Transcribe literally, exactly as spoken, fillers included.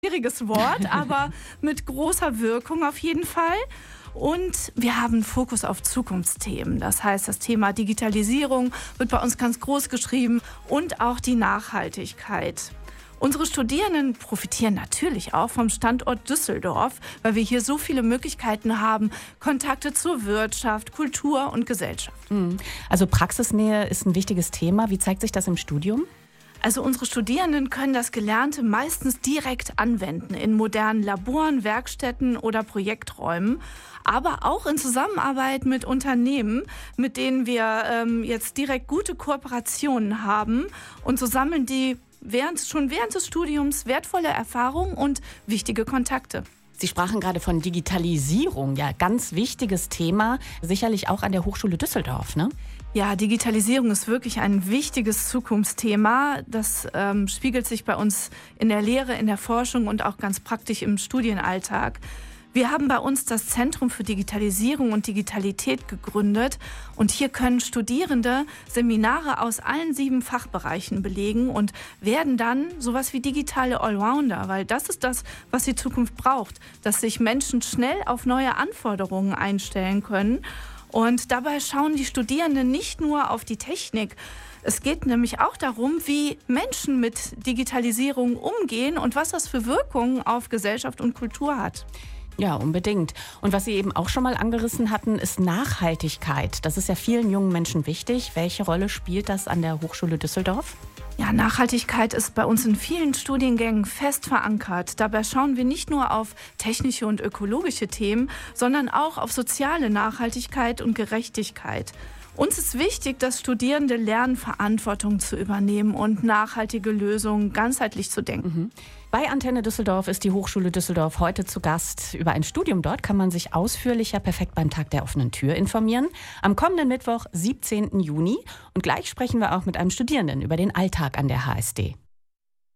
Schwieriges Wort, aber mit großer Wirkung auf jeden Fall. Und wir haben Fokus auf Zukunftsthemen. Das heißt, das Thema Digitalisierung wird bei uns ganz groß geschrieben und auch die Nachhaltigkeit. Unsere Studierenden profitieren natürlich auch vom Standort Düsseldorf, weil wir hier so viele Möglichkeiten haben, Kontakte zur Wirtschaft, Kultur und Gesellschaft. Also Praxisnähe ist ein wichtiges Thema. Wie zeigt sich das im Studium? Also unsere Studierenden können das Gelernte meistens direkt anwenden in modernen Laboren, Werkstätten oder Projekträumen, aber auch in Zusammenarbeit mit Unternehmen, mit denen wir ähm, jetzt direkt gute Kooperationen haben. Und so sammeln die während, schon während des Studiums wertvolle Erfahrungen und wichtige Kontakte. Sie sprachen gerade von Digitalisierung, ja, ganz wichtiges Thema, sicherlich auch an der Hochschule Düsseldorf, ne? Ja, Digitalisierung ist wirklich ein wichtiges Zukunftsthema. Das ähm, spiegelt sich bei uns in der Lehre, in der Forschung und auch ganz praktisch im Studienalltag. Wir haben bei uns das Zentrum für Digitalisierung und Digitalität gegründet und hier können Studierende Seminare aus allen sieben Fachbereichen belegen und werden dann sowas wie digitale Allrounder, weil das ist das, was die Zukunft braucht, dass sich Menschen schnell auf neue Anforderungen einstellen können. Und dabei schauen die Studierenden nicht nur auf die Technik. Es geht nämlich auch darum, wie Menschen mit Digitalisierung umgehen und was das für Wirkungen auf Gesellschaft und Kultur hat. Ja, unbedingt. Und was Sie eben auch schon mal angerissen hatten, ist Nachhaltigkeit. Das ist ja vielen jungen Menschen wichtig. Welche Rolle spielt das an der Hochschule Düsseldorf? Ja, Nachhaltigkeit ist bei uns in vielen Studiengängen fest verankert. Dabei schauen wir nicht nur auf technische und ökologische Themen, sondern auch auf soziale Nachhaltigkeit und Gerechtigkeit. Uns ist wichtig, dass Studierende lernen, Verantwortung zu übernehmen und nachhaltige Lösungen ganzheitlich zu denken. Mhm. Bei Antenne Düsseldorf ist die Hochschule Düsseldorf heute zu Gast. Über ein Studium dort kann man sich ausführlicher perfekt beim Tag der offenen Tür informieren. Am kommenden Mittwoch, siebzehnten Juni. Und gleich sprechen wir auch mit einem Studierenden über den Alltag an der H S D.